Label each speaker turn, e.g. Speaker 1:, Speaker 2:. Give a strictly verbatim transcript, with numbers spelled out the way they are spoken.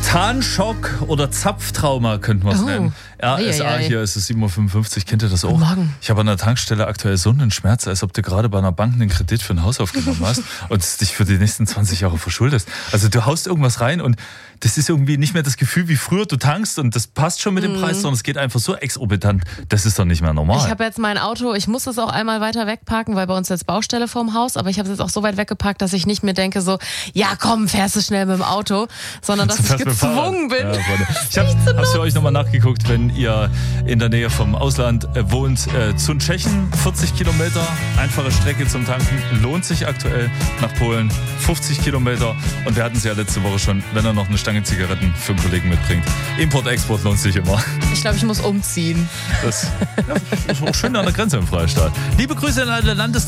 Speaker 1: Zahnschock oder Zapftrauma könnte man es
Speaker 2: Oh.
Speaker 1: nennen. R S A,
Speaker 2: Eieiei.
Speaker 1: hier ist es sieben Uhr fünfundfünfzig, kennt ihr das auch?
Speaker 2: Guten Morgen.
Speaker 1: Ich habe an der Tankstelle aktuell so einen Schmerz, als ob du gerade bei einer Bank einen Kredit für ein Haus aufgenommen hast und es dich für die nächsten zwanzig Jahre verschuldest. Also du haust irgendwas rein und das ist irgendwie nicht mehr das Gefühl wie früher, du tankst und das passt schon mit dem Preis, sondern es geht einfach so exorbitant. Das ist doch nicht mehr normal.
Speaker 2: Ich habe jetzt mein Auto, ich muss es auch einmal weiter wegparken, weil bei uns jetzt Baustelle vorm Haus, aber ich habe es jetzt auch so weit weggeparkt, dass ich nicht mehr denke so, ja komm, fährst du schnell mit dem Auto, sondern dass
Speaker 1: Du
Speaker 2: ich
Speaker 1: fährst mit dem
Speaker 2: gezwungen bin.
Speaker 1: Fahrrad. Ja, Freunde. ich habe hab für euch nochmal nachgeguckt, wenn ihr in der Nähe vom Ausland äh, wohnt. Äh, zu Tschechien vierzig Kilometer, einfache Strecke zum Tanken, lohnt sich aktuell. Nach Polen fünfzig Kilometer und wir hatten es ja letzte Woche schon, wenn er noch eine Stange Zigaretten für einen Kollegen mitbringt. Import-Export lohnt sich immer.
Speaker 2: Ich glaube, ich muss umziehen.
Speaker 1: Das, ja, das ist auch schön an der Grenze im Freistaat. Liebe Grüße an alle Landes